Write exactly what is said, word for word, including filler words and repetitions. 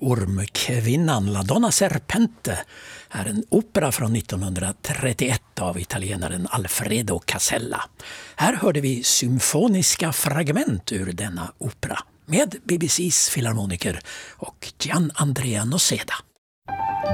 Ormkvinnan, La Donna Serpente, är en opera från nittonhundratrettioett av italienaren Alfredo Casella. Här hörde vi symfoniska fragment ur denna opera med B B C:s filharmoniker och Gian Andrea Noseda.